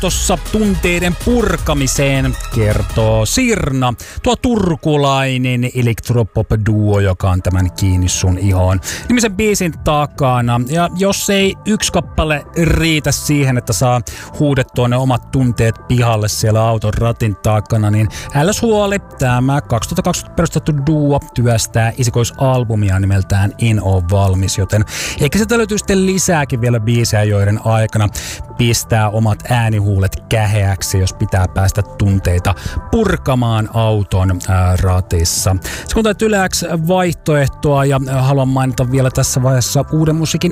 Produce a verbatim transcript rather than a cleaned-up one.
autossa tunteiden purkamiseen, kertoo Sirna, tuo turkulainen elektropop-duo, joka on tämän Kiinni sun ihoon nimisen biisin takana. Ja jos ei yksi kappale riitä siihen, että saa huudettua ne omat tunteet pihalle siellä auton ratin takana, niin älläs huoli, tämä kaksituhattakaksikymmentä perustettu duo työstää esikoisalbumia nimeltään En oo valmis, joten ehkä sieltä löytyy sitten lisääkin vielä biisejä, joiden aikana pistää omat äänihuulet käheäksi, jos pitää päästä tunteita purkamaan auton ää, ratissa. Se kun Yle X vaihtoehtoa ja haluan mainita vielä tässä vaiheessa uuden musiikin